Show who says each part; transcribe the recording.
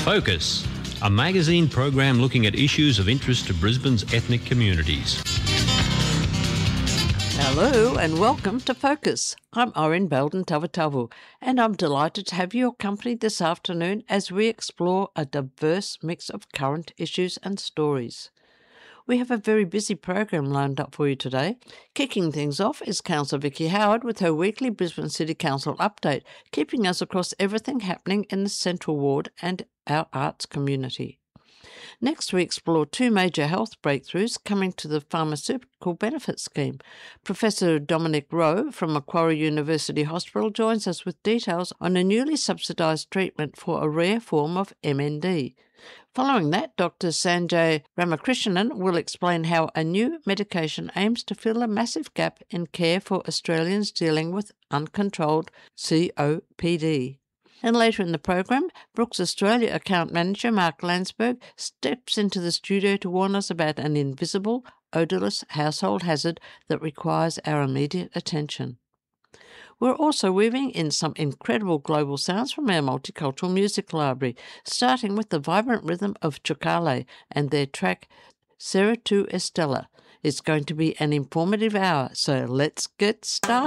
Speaker 1: Focus, a magazine program looking at issues of interest to Brisbane's ethnic communities.
Speaker 2: Hello and welcome to Focus. I'm Orin Belden Tavatavu and I'm delighted to have your company this afternoon as we explore a diverse mix of current issues and stories. We have a very busy program lined up for you today. Kicking things off is Councillor Vicky Howard with her weekly Brisbane City Council update, keeping us across everything happening in the Central Ward and our arts community. Next, we explore two major health breakthroughs coming to the Pharmaceutical Benefit Scheme. Professor Dominic Rowe from Macquarie University Hospital joins us with details on a newly subsidised treatment for a rare form of MND. Following that, Dr. Sanjay Ramakrishnan will explain how a new medication aims to fill a massive gap in care for Australians dealing with uncontrolled COPD. And later in the program, Brooks Australia account manager Mark Landsberg steps into the studio to warn us about an invisible, odourless household hazard that requires our immediate attention. We're also weaving in some incredible global sounds from our multicultural music library, starting with the vibrant rhythm of Chocale and their track Será Tu Estela. It's going to be an informative hour, so let's get started.